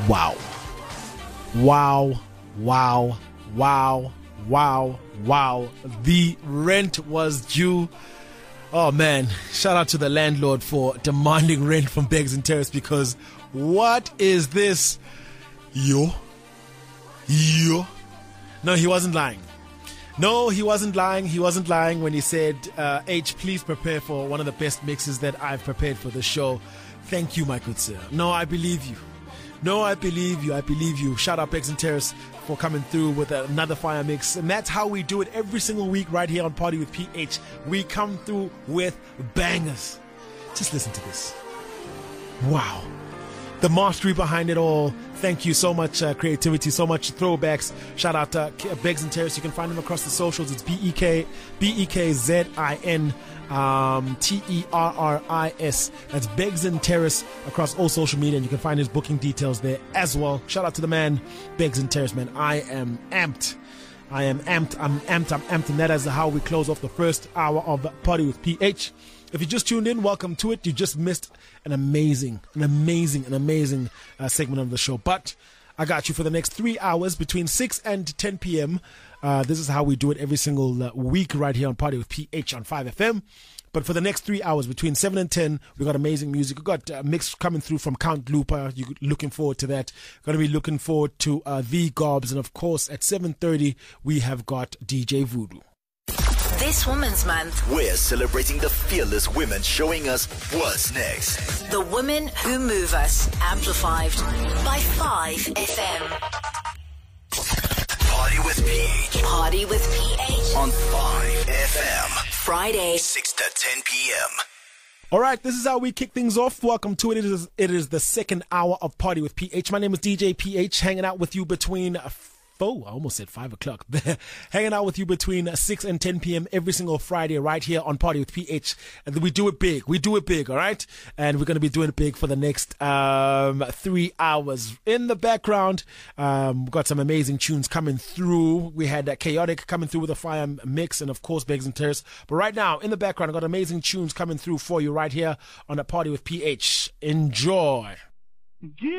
Wow. Wow. Wow. Wow. Wow. Wow. The rent was due. Oh man, shout out to the landlord for demanding rent from Beggs and Terrace, because what is this? Yo. No, he wasn't lying. No, he wasn't lying. He wasn't lying when he said, H, please prepare for one of the best mixes that I've prepared for the show. Thank you, my good sir. No, I believe you. No, I believe you. I believe you. Shout out Beggs and Terrace for coming through with another fire mix. And that's how we do it every single week right here on Party with PH. We come through with bangers. Just listen to this. Wow. The mastery behind it all. Thank you so much, creativity, so much throwbacks. Shout out to Beggs and Terrace. You can find them across the socials. It's BEKZIN TERRIS. That's Beggs and Terrace across all social media, and you can find his booking details there as well. Shout out to the man, Beggs and Terrace, man. I am amped. I'm amped, and that is how we close off the first hour of Party with PH. If you just tuned in, welcome to it. You just missed an amazing segment of the show. But I got you for the next 3 hours between 6 and 10 p.m. This is how we do it every single week right here on Party with PH on 5FM. But for the next 3 hours between 7 and 10, we got amazing music. We got a mix coming through from Count Looper. You're looking forward to that. Going to be looking forward to The Gobs. And of course, at 7:30, we have got DJ Voodoo. This Women's Month, we're celebrating the fearless women showing us what's next. The women who move us, amplified by 5FM. Party with PH. Party with PH. On 5FM. Friday, 6 to 10 p.m. All right, this is how we kick things off. Welcome to it. It is the second hour of Party with PH. My name is DJ PH, hanging out with you between... I almost said 5 o'clock. Hanging out with you between 6 and 10 p.m. every single Friday right here on Party with PH. And we do it big. All right? And we're going to be doing it big for the next 3 hours. In the background, we've got some amazing tunes coming through. We had Chaotic coming through with a fire mix, and of course, Beggs and Terrace. But right now, in the background, I've got amazing tunes coming through for you right here on the Party with PH. Enjoy.